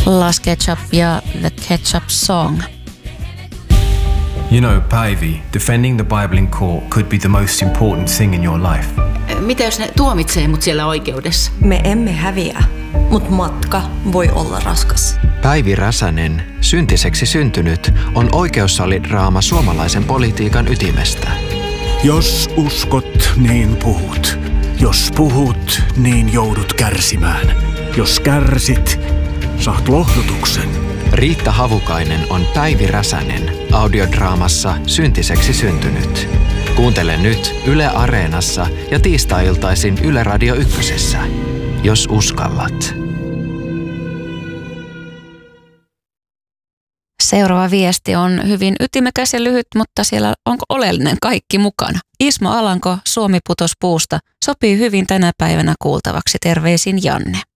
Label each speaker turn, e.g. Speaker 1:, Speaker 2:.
Speaker 1: Las Ketchup ja The Ketchup Song.
Speaker 2: You know, Päivi, defending the Bible in court could be the most important thing in your life.
Speaker 3: Mitä jos ne tuomitsee mut siellä oikeudessa?
Speaker 4: Me emme häviä, mutta matka voi olla raskas.
Speaker 5: Päivi Räsänen, syntiseksi syntynyt, on oikeussalidraama suomalaisen politiikan ytimestä.
Speaker 6: Jos uskot, niin puhut. Jos puhut, niin joudut kärsimään. Jos kärsit, saat lohdutuksen.
Speaker 5: Riitta Havukainen on Päivi Räsänen audiodraamassa Syntiseksi syntynyt. Kuuntele nyt Yle Areenassa ja tiistai-iltaisin Yle Radio Ykkösessä, jos uskallat.
Speaker 1: Seuraava viesti on hyvin ytimekäs ja lyhyt, mutta siellä onko oleellinen kaikki mukana. Ismo Alanko, Suomi putos puusta, sopii hyvin tänä päivänä kuultavaksi. Terveisin Janne.